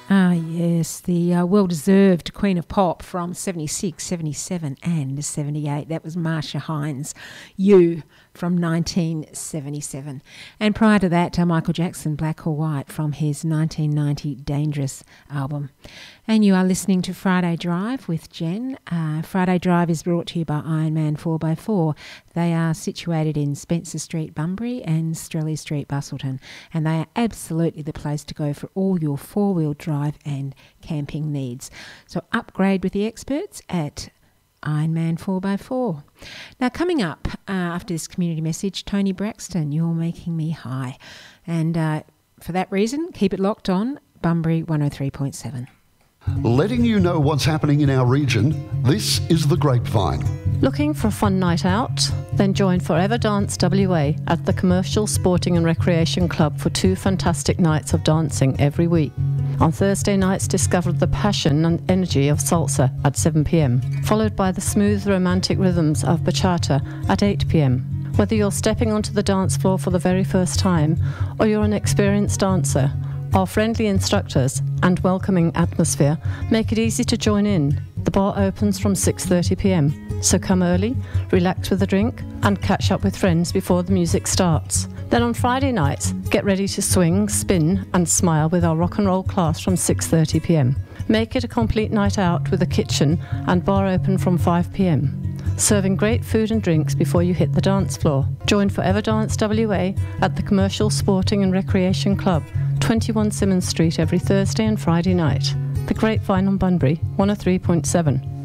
Ah, yes, the well-deserved Queen of Pop from 76, 77 and 78. That was Marcia Hines, You, from 1977. And prior to that, Michael Jackson, Black or White, from his 1990 Dangerous album. And you are listening to Friday Drive with Jen. Friday Drive is brought to you by Ironman 4x4. They are situated in Spencer Street, Bunbury, and Strelley Street, Busselton. And they are absolutely the place to go for all your four-wheel drive and camping needs. So upgrade with the experts at Ironman 4x4. Now, coming up after this community message, Tony Braxton, You're Making Me High. And for that reason, keep it locked on Bunbury 103.7. Letting you know what's happening in our region, this is The Grapevine. Looking for a fun night out? Then join Forever Dance WA at the Commercial Sporting and Recreation Club for 2 fantastic nights of dancing every week. On Thursday nights, discover the passion and energy of salsa at 7 p.m, followed by the smooth romantic rhythms of bachata at 8 p.m. Whether you're stepping onto the dance floor for the very first time or you're an experienced dancer, our friendly instructors and welcoming atmosphere make it easy to join in. The bar opens from 6:30 p.m, so come early, relax with a drink and catch up with friends before the music starts. Then on Friday nights, get ready to swing, spin and smile with our rock and roll class from 6:30 p.m. Make it a complete night out with a kitchen and bar open from 5 p.m, serving great food and drinks before you hit the dance floor. Join Forever Dance WA at the Commercial Sporting and Recreation Club, 21 Symonds Street, every Thursday and Friday night. The Grapevine on Bunbury 103.7.